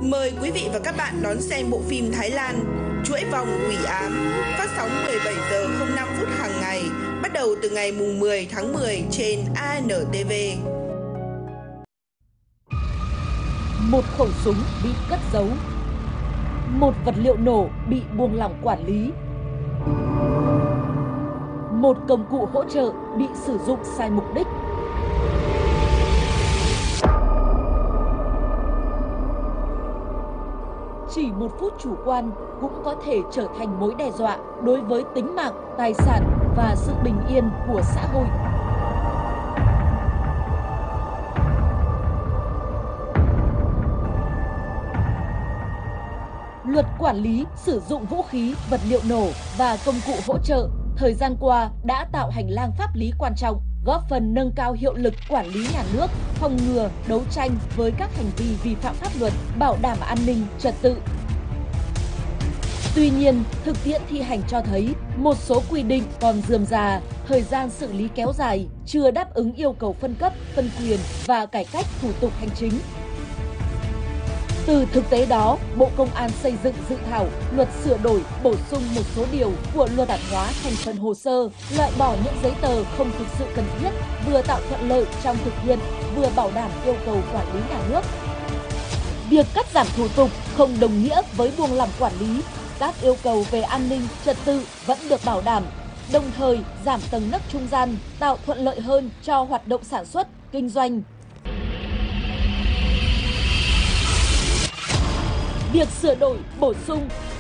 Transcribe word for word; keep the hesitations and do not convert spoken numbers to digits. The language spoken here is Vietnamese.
Mời quý vị và các bạn đón xem bộ phim Thái Lan Chuỗi vòng quỷ ám, phát sóng mười bảy giờ không năm phút hàng ngày, bắt đầu từ ngày mùng mười tháng mười trên a en tê vê. Một khẩu súng bị cất giấu, một vật liệu nổ bị buông lỏng quản lý, một công cụ hỗ trợ bị sử dụng sai mục đích. Chỉ một phút chủ quan cũng có thể trở thành mối đe dọa đối với tính mạng, tài sản và sự bình yên của xã hội. Luật quản lý sử dụng vũ khí, vật liệu nổ và công cụ hỗ trợ thời gian qua đã tạo hành lang pháp lý quan trọng, góp phần nâng cao hiệu lực quản lý nhà nước, phòng ngừa, đấu tranh với các hành vi vi phạm pháp luật, bảo đảm an ninh, trật tự. Tuy nhiên, thực tiễn thi hành cho thấy một số quy định còn rườm rà, thời gian xử lý kéo dài, chưa đáp ứng yêu cầu phân cấp, phân quyền và cải cách thủ tục hành chính. Từ thực tế đó, Bộ Công an xây dựng dự thảo luật sửa đổi, bổ sung một số điều của luật bản hóa thành phần hồ sơ, loại bỏ những giấy tờ không thực sự cần thiết, vừa tạo thuận lợi trong thực hiện, vừa bảo đảm yêu cầu quản lý nhà nước. Việc cắt giảm thủ tục không đồng nghĩa với buông lỏng quản lý, các yêu cầu về an ninh, trật tự vẫn được bảo đảm, đồng thời giảm tầng nấc trung gian, tạo thuận lợi hơn cho hoạt động sản xuất, kinh doanh. Việc sửa đổi, bổ sung